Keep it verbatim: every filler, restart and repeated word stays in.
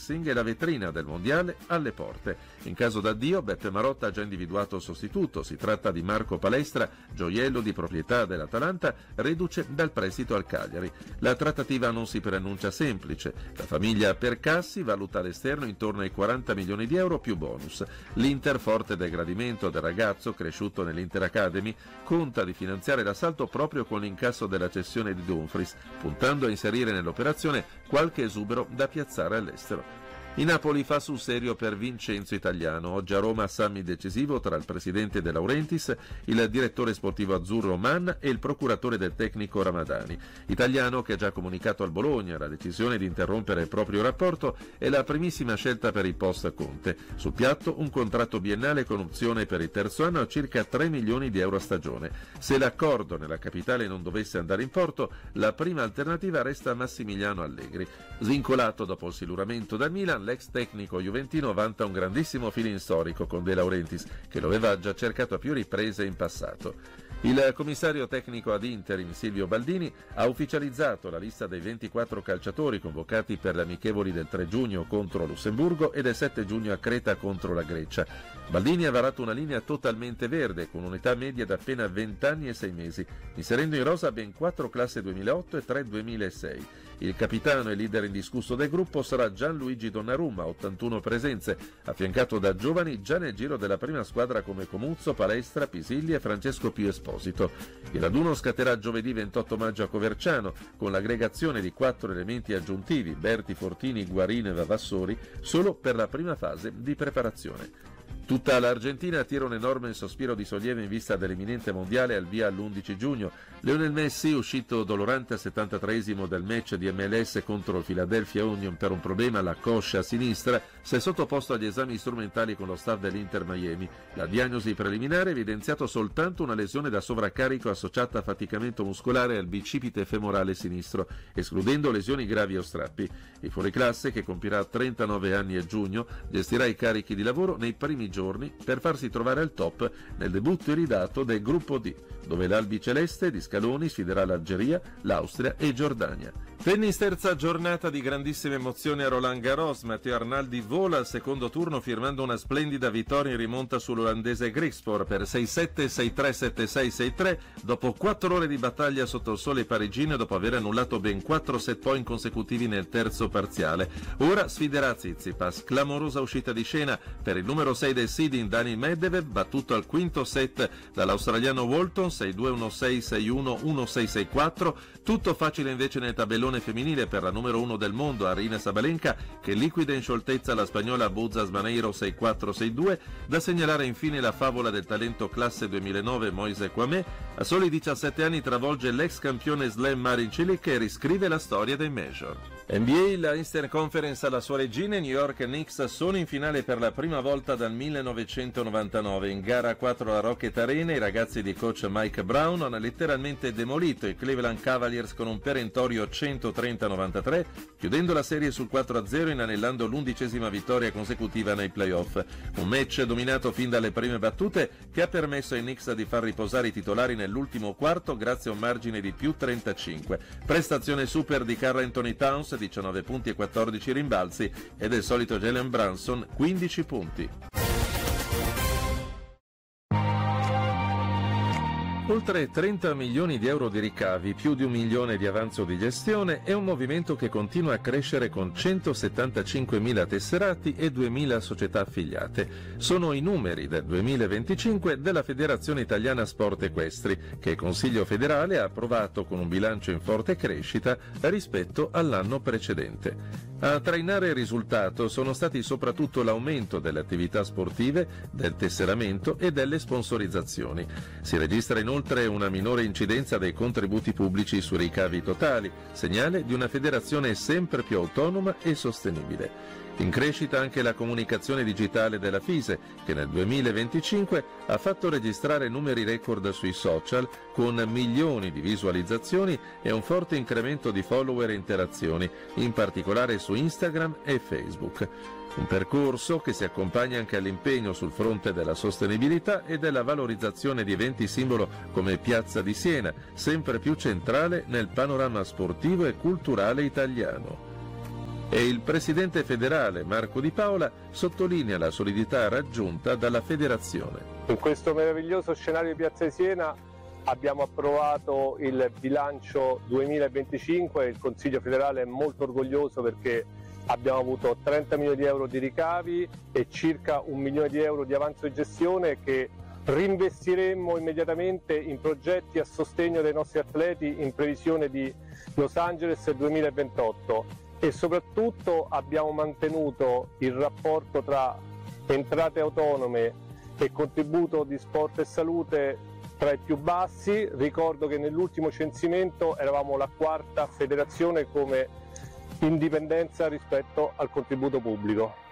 pressing e la vetrina del mondiale alle porte. In caso d'addio, Beppe Marotta ha già individuato sostituto. Si tratta di Marco Palestra, gioiello di proprietà dell'Atalanta, reduce dal prestito al Cagliari. La trattativa non si preannuncia semplice. La famiglia Percassi valuta all'esterno intorno ai quaranta milioni di euro più bonus. L'Inter, forte del gradimento del ragazzo cresciuto nell'Inter Academy, conta di finanziare l'assalto proprio con l'incasso della cessione di Dumfries, puntando a inserire nell'operazione qualche esubero da piazzare all'estero. Il Napoli fa sul serio per Vincenzo Italiano. Oggi a Roma summit decisivo tra il presidente De Laurentiis, il direttore sportivo azzurro Mann e il procuratore del tecnico Ramadani. Italiano, che ha già comunicato al Bologna la decisione di interrompere il proprio rapporto, è la primissima scelta per il post Conte. Sul piatto un contratto biennale con opzione per il terzo anno a circa tre milioni di euro a stagione. Se l'accordo nella capitale non dovesse andare in porto, la prima alternativa resta Massimiliano Allegri. Svincolato dopo il siluramento dal Milan, l'ex tecnico juventino vanta un grandissimo feeling storico con De Laurentiis, che lo aveva già cercato a più riprese in passato. Il commissario tecnico ad interim Silvio Baldini ha ufficializzato la lista dei ventiquattro calciatori convocati per le amichevoli del tre giugno contro Lussemburgo e del sette giugno a Creta contro la Grecia. Baldini ha varato una linea totalmente verde con un'età media da appena venti anni e sei mesi, inserendo in rosa ben quattro classe duemilaotto e tre duemilasei. Il capitano e leader indiscusso del gruppo sarà Gianluigi Donnarumma, ottantuno presenze, affiancato da giovani già nel giro della prima squadra come Comuzzo, Palestra, Pisilli e Francesco Pio Esposito. Il raduno scatterà giovedì ventotto maggio a Coverciano, con l'aggregazione di quattro elementi aggiuntivi, Berti, Fortini, Guarin e Vavassori, solo per la prima fase di preparazione. Tutta l'Argentina tira un enorme sospiro di sollievo in vista dell'imminente mondiale al via l'undici giugno. Lionel Messi, uscito dolorante al settantatreesimo del match di M L S contro il Philadelphia Union per un problema alla coscia sinistra, si è sottoposto agli esami strumentali con lo staff dell'Inter Miami. La diagnosi preliminare ha evidenziato soltanto una lesione da sovraccarico associata a affaticamento muscolare al bicipite femorale sinistro, escludendo lesioni gravi o strappi. Il fuoriclasse, che compirà trentanove anni a giugno, gestirà i carichi di lavoro nei primi giorni per farsi trovare al top nel debutto iridato del gruppo D, dove l'albiceleste di Scaloni sfiderà l'Algeria, l'Austria e Giordania. Tennis, terza giornata di grandissime emozioni a Roland Garros. Matteo Arnaldi vola al secondo turno firmando una splendida vittoria in rimonta sull'olandese Griekspoor per sei sette, sei tre, sette sei, sei tre dopo quattro ore di battaglia sotto il sole parigino e dopo aver annullato ben quattro set point consecutivi nel terzo parziale. Ora sfiderà Tsitsipas. Clamorosa uscita di scena per il numero sei del seeding Daniil Medvedev, battuto al quinto set dall'australiano Walton sei due, uno sei, sei uno, uno sei, sei quattro. Tutto facile invece nel tabellone femminile per la numero uno del mondo Aryna Sabalenka, che liquida in scioltezza la spagnola Buzas Maneiro sei quattro, sei due. Da segnalare infine la favola del talento classe duemilanove Moise Kwame. A soli diciassette anni travolge l'ex campione slam Marin Cilic e riscrive la storia dei major. N B A, la Eastern Conference alla sua regina. New York Knicks sono in finale per la prima volta dal millenovecentonovantanove. In gara quattro alla Rocket Arena i ragazzi di coach Mike Brown hanno letteralmente demolito i Cleveland Cavaliers con un perentorio centotrenta a novantatré, chiudendo la serie sul quattro a zero, inanellando l'undicesima vittoria consecutiva nei playoff. Un match dominato fin dalle prime battute che ha permesso ai Knicks di far riposare i titolari nell'ultimo quarto grazie a un margine di più trentacinque. Prestazione super di Karl Anthony Towns, diciannove punti e quattordici rimbalzi, e del solito Jalen Brunson, quindici punti. Oltre trenta milioni di euro di ricavi, più di un milione di avanzo di gestione e un movimento che continua a crescere con centosettantacinquemila tesserati e duemila società affiliate. Sono i numeri del duemilaventicinque della Federazione Italiana Sport Equestri, che il Consiglio federale ha approvato con un bilancio in forte crescita rispetto all'anno precedente. A trainare il risultato sono stati soprattutto l'aumento delle attività sportive, del tesseramento e delle sponsorizzazioni. Si registra inoltre una minore incidenza dei contributi pubblici sui ricavi totali, segnale di una federazione sempre più autonoma e sostenibile. In crescita anche la comunicazione digitale della FISE, che nel duemilaventicinque ha fatto registrare numeri record sui social, con milioni di visualizzazioni e un forte incremento di follower e interazioni, in particolare su Instagram e Facebook. Un percorso che si accompagna anche all'impegno sul fronte della sostenibilità e della valorizzazione di eventi simbolo come Piazza di Siena, sempre più centrale nel panorama sportivo e culturale italiano. E il presidente federale Marco Di Paola sottolinea la solidità raggiunta dalla federazione. In questo meraviglioso scenario di Piazza di Siena abbiamo approvato il bilancio duemilaventicinque e il Consiglio federale è molto orgoglioso perché abbiamo avuto trenta milioni di euro di ricavi e circa un milione di euro di avanzo di gestione che reinvestiremmo immediatamente in progetti a sostegno dei nostri atleti in previsione di Los Angeles duemilaventotto. E soprattutto abbiamo mantenuto il rapporto tra entrate autonome e contributo di sport e salute tra i più bassi. Ricordo che nell'ultimo censimento eravamo la quarta federazione come indipendenza rispetto al contributo pubblico.